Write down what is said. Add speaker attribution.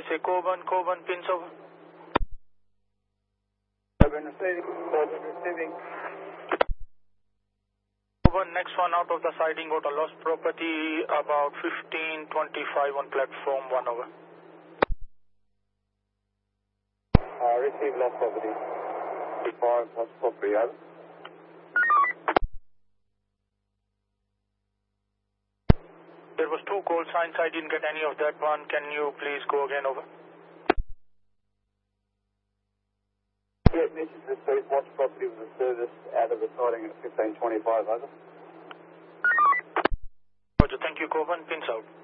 Speaker 1: USA Coburn, pins over.
Speaker 2: Coburn receiving.
Speaker 1: Coburn, next one out of the siding, got a lost property about 1525 on platform 1 over.
Speaker 2: Receive lost property. 5 lost property, over.
Speaker 1: There was 2 call signs, I didn't get any of that one. Can you please go again, over?
Speaker 2: Yeah, message received. Watch property was a service out of the siding at 1525, over.
Speaker 1: Roger, thank you, Coburn, pins out.